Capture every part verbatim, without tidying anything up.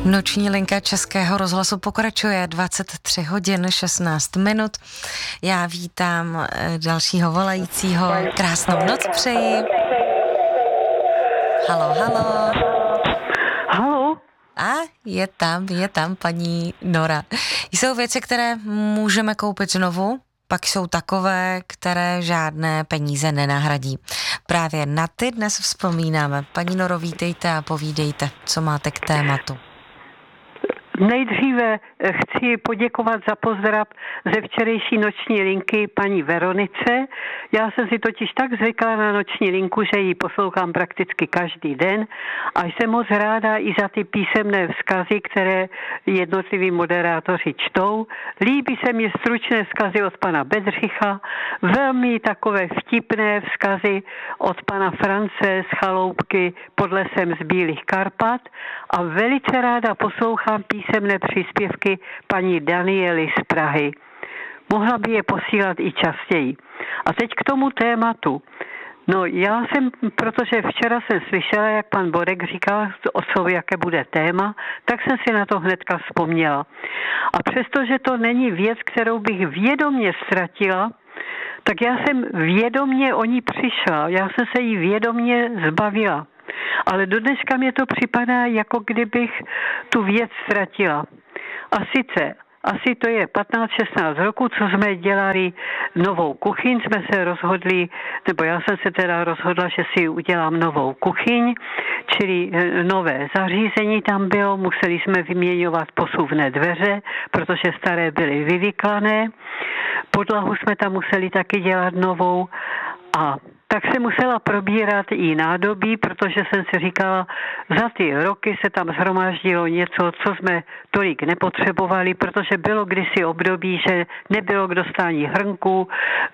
Noční linka Českého rozhlasu pokračuje dvacet tři hodin šestnáct minut. Já vítám dalšího volajícího. Krásnou noc přeji. Halo, halo. Halo. A je tam, je tam paní Nora. Jsou věci, které můžeme koupit znovu, pak jsou takové, které žádné peníze nenahradí. Právě na ty dnes vzpomínáme. Paní Noro, vítejte a povídejte, co máte k tématu. Nejdříve chci poděkovat za pozdrav ze včerejší noční linky paní Veronice. Já jsem si totiž tak zvykla na noční linku, že ji poslouchám prakticky každý den a jsem moc ráda i za ty písemné vzkazy, které jednotliví moderátoři čtou. Líbí se mi stručné vzkazy od pana Bedřicha, velmi takové vtipné vzkazy od pana France z Chaloupky pod lesem z Bílých Karpat a velice ráda poslouchám písemné příspěvky paní Daniely z Prahy. Mohla by je posílat i častěji. A teď k tomu tématu. No já jsem, protože včera jsem slyšela, jak pan Borek říkal, o co, jaké bude téma, tak jsem si na to hnedka vzpomněla. A přestože to není věc, kterou bych vědomě ztratila, tak já jsem vědomě o ní přišla. Já jsem se jí vědomě zbavila. Ale do dneška mě to připadá, jako kdybych tu věc ztratila. A sice, asi to je patnáct šestnáct roku, co jsme dělali novou kuchyň, jsme se rozhodli, nebo já jsem se teda rozhodla, že si udělám novou kuchyň, čili nové zařízení tam bylo, museli jsme vyměňovat posuvné dveře, protože staré byly vyvyklané, podlahu jsme tam museli taky dělat novou a tak se musela probírat i nádobí, protože jsem si říkala, za ty roky se tam shromáždilo něco, co jsme tolik nepotřebovali, protože bylo kdysi období, že nebylo k dostání hrnků,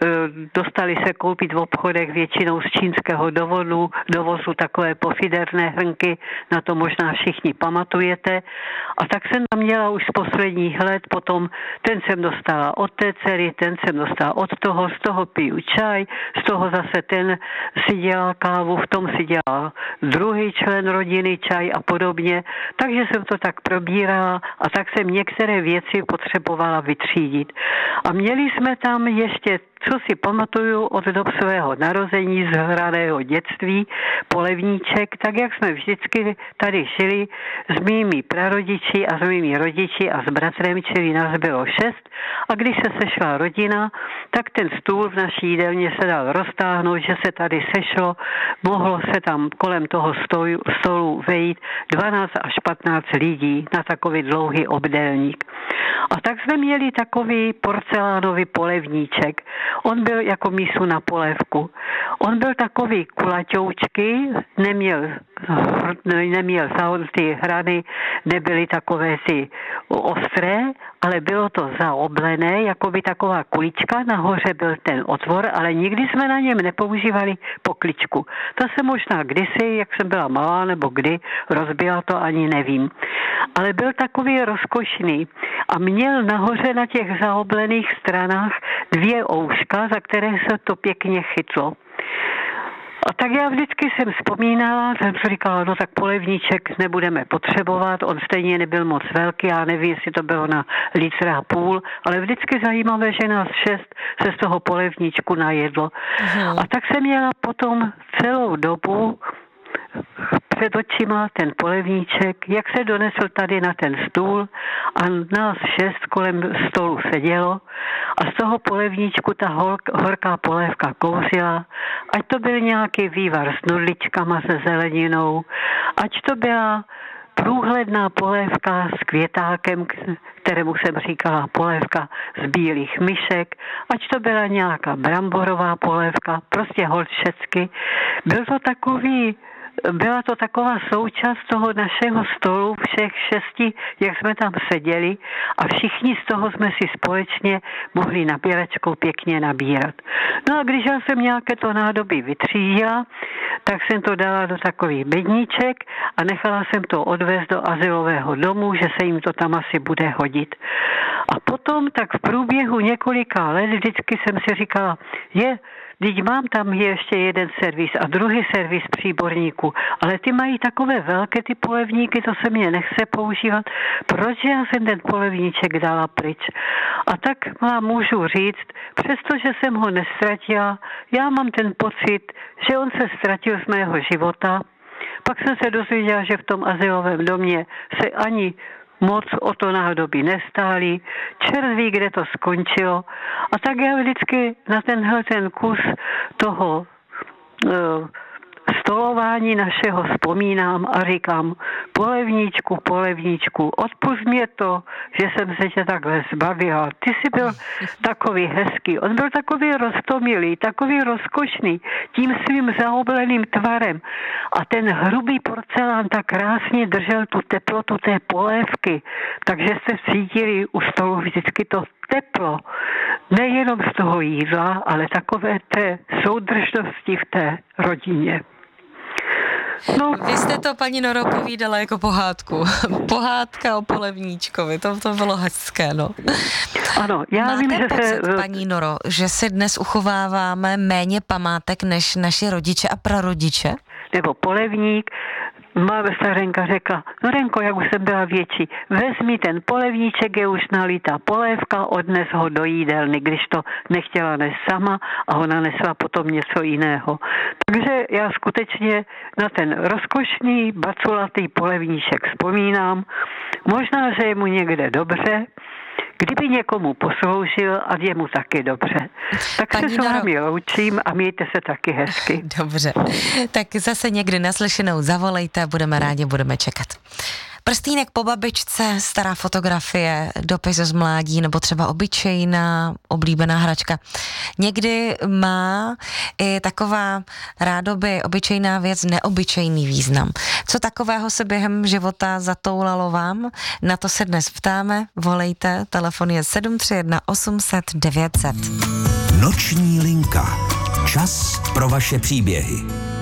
dostali se koupit v obchodech většinou z čínského dovozu, dovozu takové pofiderné hrnky, na to možná všichni pamatujete. A tak jsem tam měla už z posledních let, potom ten jsem dostala od té dcery, ten jsem dostala od toho, z toho piju čaj, z toho zase ten si dělal kávu, v tom si dělal druhý člen rodiny čaj a podobně. Takže jsem to tak probírala a tak jsem některé věci potřebovala vytřídit. A měli jsme tam ještě, co si pamatuju od dob svého narození, z hraného dětství, polevníček, tak jak jsme vždycky tady žili s mými prarodiči a s mými rodiči a s bratrem, čili nás bylo šest. A když se sešla rodina, tak ten stůl v naší jídelně se dal roztáhnout, že se tady sešlo, mohlo se tam kolem toho stolu, stolu vejít dvanáct až patnáct lidí na takový dlouhý obdélník. A tak jsme měli takový porcelánový polevníček. On byl jako mísu na polévku. On byl takový kulaťoučky, neměl, neměl ty hrany, nebyly takové ty ostré, ale bylo to zaoblené, jako by taková kulička, nahoře byl ten otvor, ale nikdy jsme na něm nepoužívali pokličku. To se možná kdysi, jak jsem byla malá nebo kdy, rozbila, to ani nevím. Ale byl takový rozkošný a měl nahoře na těch zaoblených stranách dvě ouška, za které se to pěkně chytlo. A tak já vždycky jsem vzpomínala, jsem si říkala, no tak polevníček nebudeme potřebovat, on stejně nebyl moc velký, já nevím, jestli to bylo na litr a půl, ale vždycky zajímavé, že nás šest se z toho polevníčku najedlo. Aha. A tak jsem měla potom celou dobu před očima ten polevníček, jak se donesl tady na ten stůl a nás šest kolem stolu sedělo a z toho polevníčku ta horká polévka kouřila, ať to byl nějaký vývar s nudličkama se zeleninou, ať to byla průhledná polévka s květákem, kterému jsem říkala polévka z bílých myšek, ať to byla nějaká bramborová polévka, prostě holt všecky. Byl to takový Byla to taková součást toho našeho stolu, všech šesti, jak jsme tam seděli a všichni z toho jsme si společně mohli nabíračkou pěkně nabírat. No a když já jsem nějaké to nádobí vytřídila, tak jsem to dala do takových bedníček a nechala jsem to odvést do azylového domu, že se jim to tam asi bude hodit. A potom tak v průběhu několika let vždycky jsem si říkala, je, teď mám tam ještě jeden servis a druhý servis příborníků, ale ty mají takové velké ty polevníky, to se mě nechce používat. Proč já jsem ten polevníček dala pryč? A tak vám můžu říct, přestože jsem ho nestratila, já mám ten pocit, že on se ztratil z mého života. Pak jsem se dozvěděla, že v tom azylovém domě se ani moc o to nádoby nestáli, čert ví, kde to skončilo. A tak já vždycky na tenhle ten kus toho uh, stolování našeho vzpomínám a říkám, polevníčku, polevníčku, odpusť mě to, že jsem se tě takhle zbavila. Ty jsi byl takový hezký, on byl takový roztomilý, takový rozkošný, tím svým zaobleným tvarem. A ten hrubý porcelán tak krásně držel tu teplotu té polévky, takže jste cítili u stolu vždycky to teplo. Nejenom z toho jídla, ale takové té soudržnosti v té rodině. No. Vy jste to, paní Noro, povídala jako pohádku. Pohádka o polevníčkovi, to, to bylo hezké, no. Ano, já Máte vím, že pocit, se... paní Noro, že si dnes uchováváme méně památek než naši rodiče a prarodiče? Nebo polevník, má starenka řekla, Norenko, jak už jsem byla větší, vezmi ten polevníček, je už nalitá polévka, odnes ho do jídelny, když to nechtěla nést sama a ona nesla potom něco jiného. Takže já skutečně na ten rozkošný, baculatý polevníček vzpomínám. Možná, že je mu někde dobře, kdyby někomu posloužil a je mu taky dobře. Tak Paní se s vámi loučím a mějte se taky hezky. Dobře. Tak zase někdy naslyšenou zavolejte, budeme rádi, budeme čekat. Prstýnek po babičce, stará fotografie, dopis z mládí nebo třeba obyčejná oblíbená hračka. Někdy má i taková rádoby obyčejná věc neobyčejný význam. Co takového se během života zatoulalo vám? Na to se dnes ptáme, volejte, telefon je sedm tři jedna osm set devět set. Noční linka. Čas pro vaše příběhy.